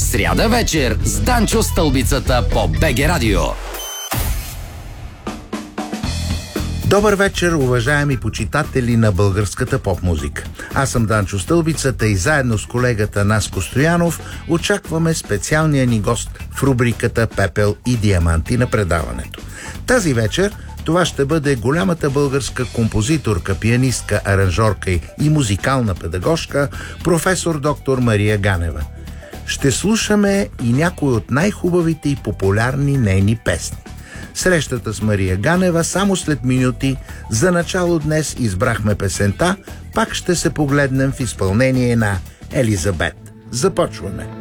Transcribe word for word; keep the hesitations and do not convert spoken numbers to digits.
Сряда вечер с Данчо Стълбицата по БГ Радио. Добър вечер, уважаеми почитатели на българската поп-музика. Аз съм Данчо Стълбицата и заедно с колегата Наско Стоянов очакваме специалния ни гост в рубриката Пепел и диаманти на предаването. Тази вечер това ще бъде голямата българска композиторка, пианистка, аранжорка и музикална педагожка професор доктор Мария Ганева. Ще слушаме и някои от най-хубавите и популярни нейни песни. Срещата с Мария Ганева само след минути. За начало днес избрахме песента. Пак ще се погледнем в изпълнение на Елизабет. Започваме.